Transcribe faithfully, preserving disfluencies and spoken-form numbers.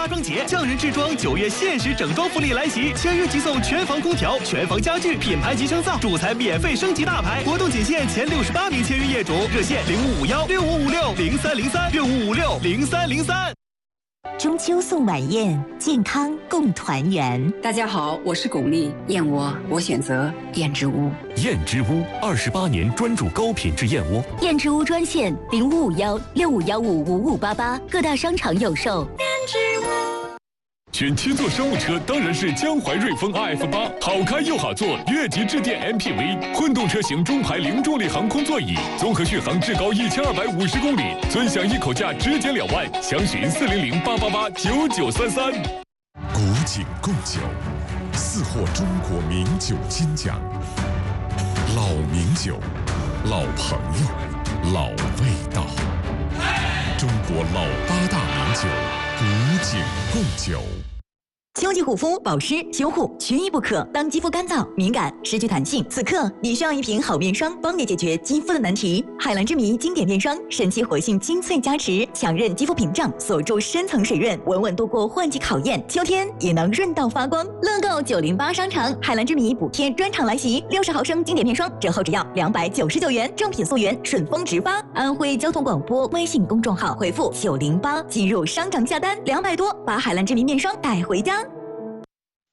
大双节，匠人制装九月限时整装福利来袭，签约即送全房空调、全房家具、品牌集成灶，主材免费升级大牌。活动仅限前六十八名签约业主，热线零五五幺六五五六零三零三六五五六零三零三。 中秋送晚宴，健康共团圆。 大家好，我是巩俐，燕窝我选择燕之屋。 燕之屋二十八年专注高品质燕窝。 燕之屋专线零五五幺六五幺五五五八八，各大商场有售。燕之屋。 选七座商务车当然是江淮瑞风 R F 八，好开又好坐，越级致电 M P V， 混动车型中排零重力航空座椅，综合续航至高一千二百五十公里，尊享一口价直减两万，详询四零零八八八九九三三。 古井贡酒，四获中国名酒金奖，老名酒，老朋友，老味道，中国老八大名酒。古井贡酒。 秋季护肤、保湿、修护缺一不可。当肌肤干燥、敏感、失去弹性，此刻你需要一瓶好面霜，帮你解决肌肤的难题。海蓝之谜经典面霜，神奇活性精粹加持，强韧肌肤屏障，锁住深层水润，稳稳度过换季考验。秋天也能润到发光。乐购九零八商场海蓝之谜补贴专场来袭，六十毫升经典面霜折后只要两百九十九元，正品溯源，顺丰直发。安徽交通广播微信公众号回复九零八，进入商场下单两百多，把海蓝之谜面霜带回家。